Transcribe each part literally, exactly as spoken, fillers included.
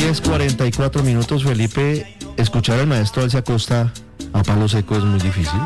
diez cuarenta y cuatro minutos, Felipe. Escuchar al maestro Alcia Acosta a palo seco es muy difícil.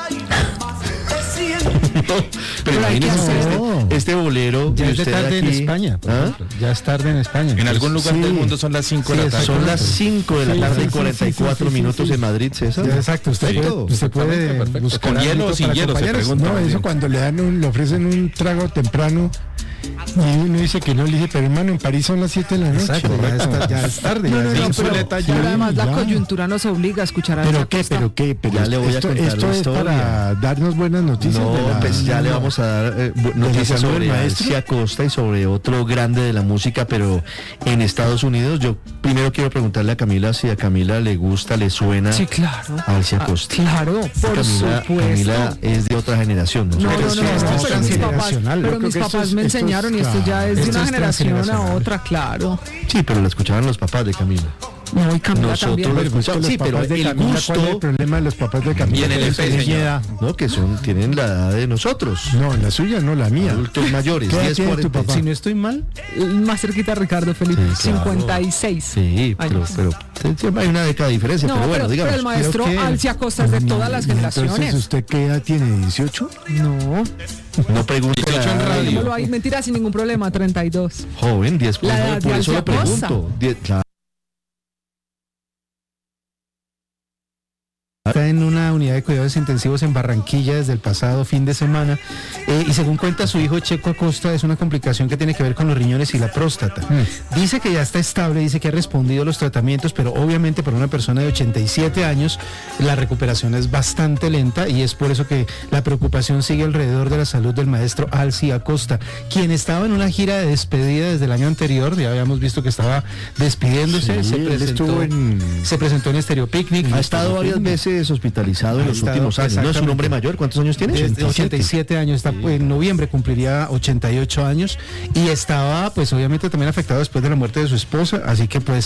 No, pero imagínese este, este bolero. Ya es de tarde aquí, en España. ¿ah? Ya es tarde en España. En algún lugar sí. del mundo son las cinco Sí, de la tarde. Son las cinco de la Sí, tarde y sí, cuarenta y cuatro sí, sí, sí, minutos sí. en Madrid, César. Ya, exacto, usted Sí, puede, usted puede perfecto. buscar ¿Con hielo o sin para hielo? Se acompañarnos. pregunta, No, más eso bien. cuando le dan un, le ofrecen un trago temprano y uno dice que no, le dice, pero hermano, en París son las siete de la noche. Exacto, ya, está, ya es tarde. No, ya no, es no, insuleta, pero, ya. pero además la ya. coyuntura nos obliga a escuchar a ¿Pero Alcia qué? Acosta. ¿Pero qué? Pero Ya le voy a esto, contar esto la es historia. para darnos buenas noticias. No, de la, pues ya no, le vamos a dar eh, bu- la noticias salud del sobre maestro. Alcia Acosta y sobre otro grande de la música, pero en Estados Unidos. Yo primero quiero preguntarle a Camila si a Camila le gusta, le suena Sí, claro. Alcia Ah, Acosta. claro, por Camila, supuesto. Camila es de otra generación, ¿no? No, Pero no, sí, no, no, esto no, es pero mis papás, transgeneracional. Yo pero creo mis que esto papás es- me esto es, enseñaron y esto ya es de esto una es generación a transgeneracional. otra, claro. Sí, pero la escuchaban los papás de Camila. No, y Camila Nosotros también. lo Pero pues con los Sí, pero papás de el Camila, gusto- ¿cuál es el problema de los papás de Camila? Y en el Que F, tienen señor. edad. ¿No? Que son, tienen la edad de nosotros. No, la suya, no la mía. Adultos mayores, ¿Qué edad diez, tiene tu cuarenta. papá? Si no estoy mal, Más cerquita Ricardo Felipe, Sí, claro. cincuenta y seis. Sí, pero, años. pero siempre hay una década de diferencia, No, pero bueno, pero, pero digamos. el maestro creo que- Alcia Acosta es de todas las Y entonces, generaciones. ¿usted qué edad tiene? ¿dieciocho? No, No pregunte dieciocho en la edad, radio. démoslo ahí, mentira, sin ningún problema, treinta y dos. joven, diez, La no, edad por de eso lo Alcia Acosta. pregunto. diez, claro. está en una unidad de cuidados intensivos en Barranquilla desde el pasado fin de semana eh, y según cuenta su hijo Checo Acosta es una complicación que tiene que ver con los riñones y la próstata. Mm. Dice que ya está estable, dice que ha respondido a los tratamientos, pero obviamente para una persona de ochenta y siete años la recuperación es bastante lenta y es por eso que la preocupación sigue alrededor de la salud del maestro Alcia Acosta, quien estaba en una gira de despedida desde el año anterior, ya habíamos visto que estaba despidiéndose, Sí, se, él presentó, estuvo en- se presentó en Estéreo Picnic. Ha estado varias veces hospitalizado en Ha los estado, últimos años. ¿No es un exactamente. hombre mayor? ¿Cuántos años tiene? Desde ochenta y siete años, está, pues, en noviembre cumpliría ochenta y ocho años y estaba pues obviamente también afectado después de la muerte de su esposa, así que pues